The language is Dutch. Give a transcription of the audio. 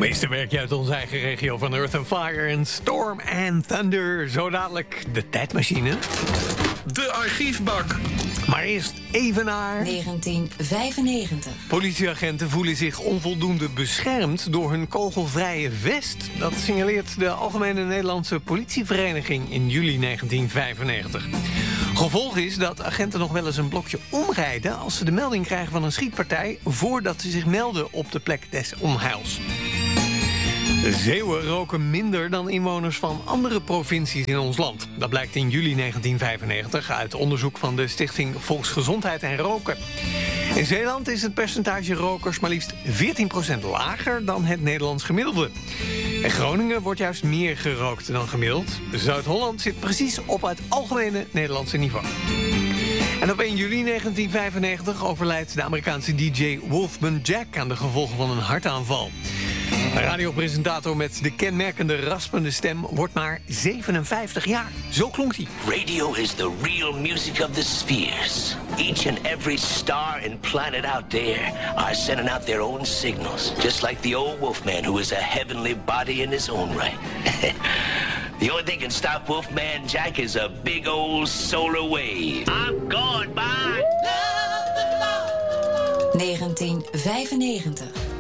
Meesterwerkje uit onze eigen regio van Earth and Fire en Storm and Thunder. Zo dadelijk de tijdmachine. De archiefbak. Maar eerst even naar 1995. Politieagenten voelen zich onvoldoende beschermd door hun kogelvrije vest. Dat signaleert de Algemene Nederlandse Politievereniging in juli 1995. Gevolg is dat agenten nog wel eens een blokje omrijden als ze de melding krijgen van een schietpartij voordat ze zich melden op de plek des onheils. Zeeuwen roken minder dan inwoners van andere provincies in ons land. Dat blijkt in juli 1995 uit onderzoek van de Stichting Volksgezondheid en Roken. In Zeeland is het percentage rokers maar liefst 14% lager dan het Nederlands gemiddelde. In Groningen wordt juist meer gerookt dan gemiddeld. Zuid-Holland zit precies op het algemene Nederlandse niveau. En op 1 juli 1995 overlijdt de Amerikaanse DJ Wolfman Jack aan de gevolgen van een hartaanval. Een radiopresentator met de kenmerkende raspende stem wordt maar 57 jaar. Zo klonk hij. Radio is the real music of the spheres. Each and every star and planet out there are sending out their own signals. Just like the old Wolfman, who is a heavenly body in his own right. The only thing can stop Wolfman Jack is a big old solar wave. I'm gone, bye. 1995.